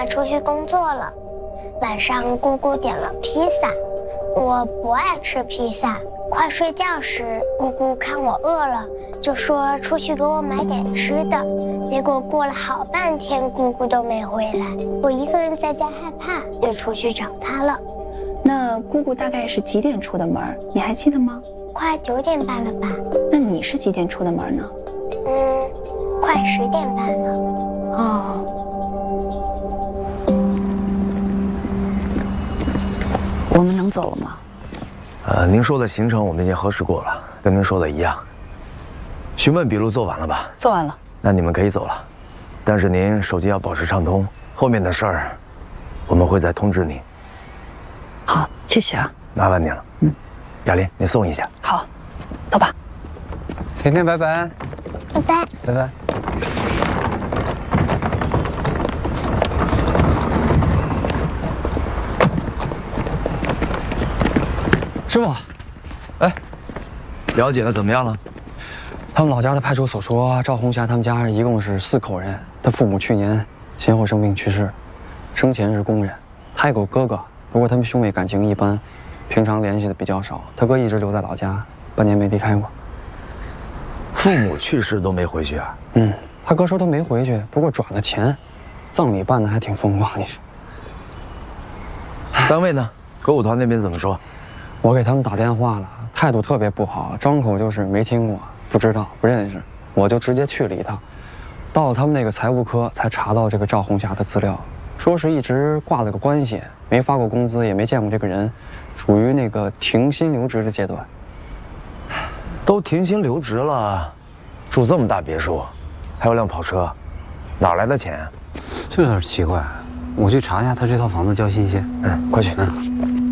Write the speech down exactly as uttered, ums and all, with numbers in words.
妈出去工作了。晚上姑姑点了披萨，我不爱吃披萨。快睡觉时，姑姑看我饿了，就说出去给我买点吃的。结果过了好半天，姑姑都没回来。我一个人在家害怕，就出去找她了。 那姑姑大概是几点出的门？你还记得吗？ 快九点半了吧？ 那你是几点出的门呢？ 嗯，快十点半了。 哦。我们能走了吗？ 呃，您说的行程我们已经核实过了，跟您说的一样。询问笔录做完了吧？ 做完了。 那你们可以走了，但是您手机要保持畅通，后面的事儿我们会再通知您。 好，谢谢啊。 麻烦您了。嗯，雅琳，你送一下。 好，走吧。 甜甜，拜拜。 拜拜。 拜拜。师傅， 哎，了解的怎么样了？ 他们老家的派出所说，赵红霞他们家一共是四口人，他父母去年先后生病去世，生前是工人，他有个哥哥，不过他们兄妹感情一般，平常联系的比较少。他哥一直留在老家，半年没离开过。 父母去世都没回去啊？ 嗯，他哥说他没回去，不过转了钱，葬礼办得还挺风光。你说， 单位呢？歌舞团那边怎么说？ 我给他们打电话了，态度特别不好，张口就是没听过、不知道、不认识。我就直接去了一趟，到了他们那个财务科才查到这个赵红霞的资料，说是一直挂了个关系，没发过工资，也没见过这个人，属于那个停薪留职的阶段。 都停薪留职了，住这么大别墅，还有辆跑车，哪来的钱啊？ 这有点奇怪，我去查一下他这套房子交新鲜。 嗯，快去。 嗯。